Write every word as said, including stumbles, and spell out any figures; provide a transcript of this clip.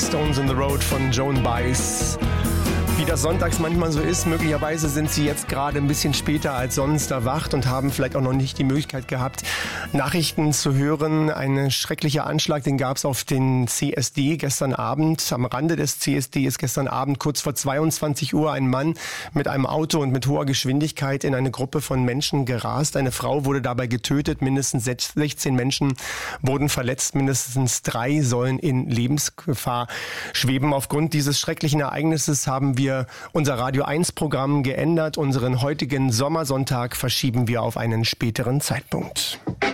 Stones in the Road von Joan Baez. Wie das sonntags manchmal so ist, möglicherweise sind Sie jetzt gerade ein bisschen später als sonst erwacht und haben vielleicht auch noch nicht die Möglichkeit gehabt, Nachrichten zu hören. Ein schrecklicher Anschlag, den gab es auf den C S D gestern Abend. Am Rande des C S D ist gestern Abend kurz vor zweiundzwanzig Uhr ein Mann mit einem Auto und mit hoher Geschwindigkeit in eine Gruppe von Menschen gerast. Eine Frau wurde dabei getötet, mindestens sechzehn Menschen wurden verletzt, mindestens drei sollen in Lebensgefahr schweben. Aufgrund dieses schrecklichen Ereignisses haben wir unser Radio eins Programm geändert. Unseren heutigen Sommersonntag verschieben wir auf einen späteren Zeitpunkt.